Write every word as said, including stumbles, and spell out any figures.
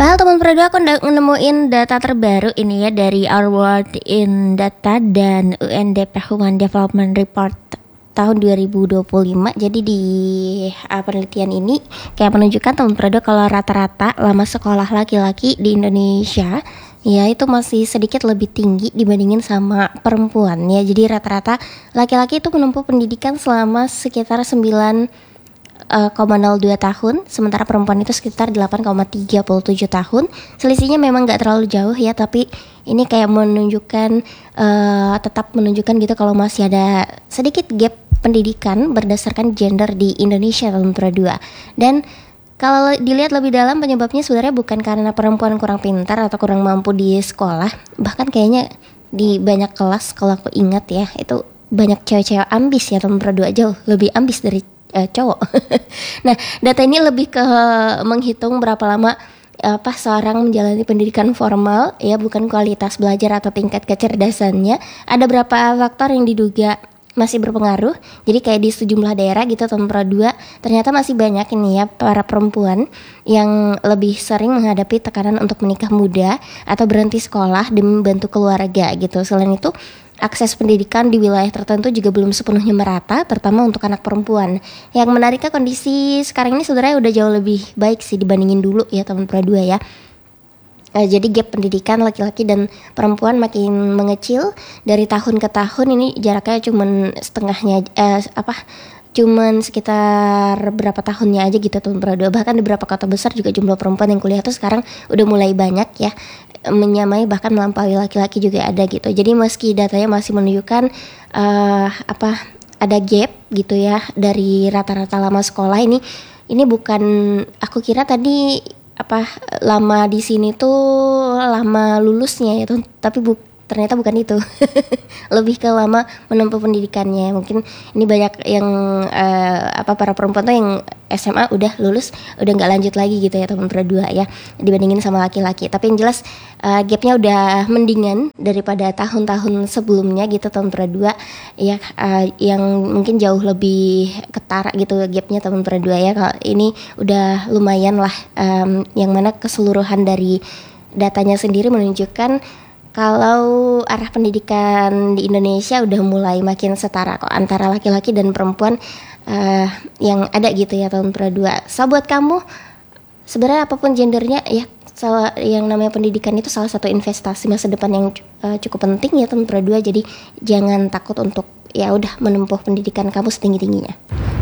Well, teman Prado, aku udah nemuin data terbaru ini ya dari Our World in Data dan U N D P Human Development Report tahun dua ribu dua puluh lima. Jadi di uh, penelitian ini kayak menunjukkan teman Prado kalau rata-rata lama sekolah laki-laki di Indonesia ya itu masih sedikit lebih tinggi dibandingin sama perempuan ya. Jadi rata-rata laki-laki itu menempuh pendidikan selama sekitar sembilan koma nol dua tahun, sementara perempuan itu sekitar delapan koma tiga tujuh tahun. Selisihnya memang gak terlalu jauh ya, tapi ini kayak menunjukkan uh, tetap menunjukkan gitu kalau masih ada sedikit gap pendidikan berdasarkan gender di Indonesia tahun dua. Dan kalau dilihat lebih dalam, penyebabnya sebenarnya bukan karena perempuan kurang pintar atau kurang mampu di sekolah. Bahkan kayaknya di banyak kelas kalau aku ingat ya, itu banyak cewek-cewek ambis ya, teman dua jauh lebih ambis dari Uh, cowok. Nah, data ini lebih ke menghitung berapa lama apa seorang menjalani pendidikan formal ya, bukan kualitas belajar atau tingkat kecerdasannya. Ada berapa faktor yang diduga masih berpengaruh. Jadi kayak di sejumlah daerah gitu tahun dua, ternyata masih banyak ini ya para perempuan yang lebih sering menghadapi tekanan untuk menikah muda atau berhenti sekolah demi membantu keluarga gitu. Selain itu, akses pendidikan di wilayah tertentu juga belum sepenuhnya merata, terutama untuk anak perempuan. Yang menariknya kondisi sekarang ini sebenarnya udah jauh lebih baik sih dibandingin dulu ya teman dua ya. Uh, jadi gap pendidikan laki-laki dan perempuan makin mengecil dari tahun ke tahun. Ini jaraknya cuman setengahnya uh, apa cuman sekitar berapa tahunnya aja gitu tahun dua. Bahkan di beberapa kota besar juga jumlah perempuan yang kuliah tuh sekarang udah mulai banyak ya, menyamai bahkan melampaui laki-laki juga ada gitu. Jadi meski datanya masih menunjukkan uh, apa ada gap gitu ya dari rata-rata lama sekolah, ini ini bukan, aku kira tadi apa lama di sini tuh lama lulusnya ya tuh, tapi bu, ternyata bukan itu. Lebih ke lama menempuh pendidikannya. Mungkin ini banyak yang uh, apa para perempuan tuh yang S M A udah lulus udah nggak lanjut lagi gitu ya teman dua ya, dibandingin sama laki-laki. Tapi yang jelas uh, gapnya udah mendingan daripada tahun-tahun sebelumnya gitu tahun dua ya, uh, yang mungkin jauh lebih ketara gitu gapnya tahun dua ya. Kalau ini udah lumayan lah, um, yang mana keseluruhan dari datanya sendiri menunjukkan kalau arah pendidikan di Indonesia udah mulai makin setara kok antara laki-laki dan perempuan uh, yang ada gitu ya tahun dua. So buat kamu sebenarnya apapun gendernya ya, salah, yang namanya pendidikan itu salah satu investasi masa depan yang uh, cukup penting ya tahun dua. Jadi jangan takut untuk ya udah menempuh pendidikan kamu setinggi-tingginya.